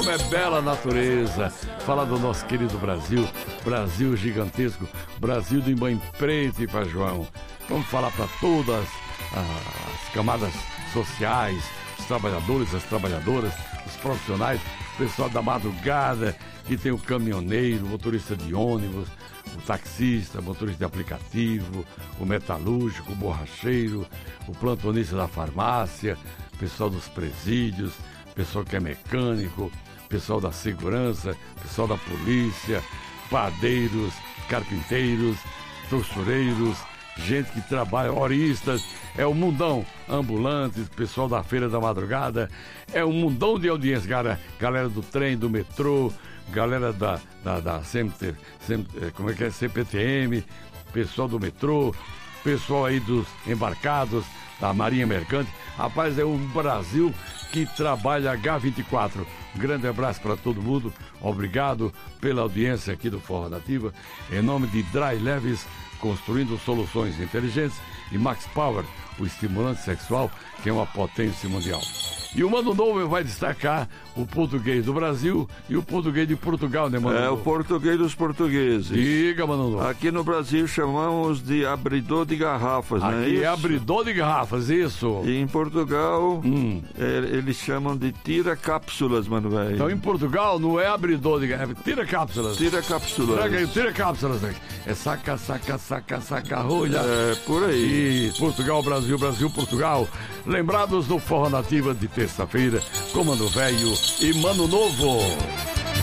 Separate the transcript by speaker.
Speaker 1: programa é Bela Natureza. Fala do nosso querido Brasil, Brasil gigantesco, Brasil de mãe preta e Pai João. Vamos falar para todas as camadas sociais, os trabalhadores, as trabalhadoras, os profissionais, o pessoal da madrugada, que tem o caminhoneiro, o motorista de ônibus, o taxista, motorista de aplicativo, o metalúrgico, o borracheiro, o plantonista da farmácia, o pessoal dos presídios, o pessoal que é mecânico, o pessoal da segurança, o pessoal da polícia, padeiros, carpinteiros, costureiros, gente que trabalha, horistas, é o mundão, ambulantes, pessoal da feira da madrugada, é um mundão de audiência, galera do trem, do metrô, galera da CPTM, pessoal do metrô, pessoal aí dos embarcados, da Marinha Mercante. Rapaz, é um Brasil que trabalha H24. Um grande abraço para todo mundo, obrigado pela audiência aqui do Forró Nativa, em nome de Dry Leves, construindo soluções inteligentes, e Max Power, o estimulante sexual, que é uma potência mundial. E o Mano Novo vai destacar o português do Brasil e o português de Portugal, né, Mano Novo?
Speaker 2: É, o português dos portugueses.
Speaker 1: Diga, Mano Novo.
Speaker 2: Aqui no Brasil chamamos de abridor de garrafas,
Speaker 1: aqui
Speaker 2: não é isso?
Speaker 1: É abridor de garrafas, isso.
Speaker 2: E em Portugal, eles chamam de tira-cápsulas, mano, velho.
Speaker 1: Então, em Portugal, não é abridor de garrafas, é tira-cápsulas.
Speaker 2: Tira-cápsulas.
Speaker 1: Traga aí, tira-cápsulas. É saca, rolha.
Speaker 2: É, por aí.
Speaker 1: E Portugal, Brasil, Brasil, Portugal. Lembrados do Forró Nativa de terça-feira, com Mano Velho e Mano Novo.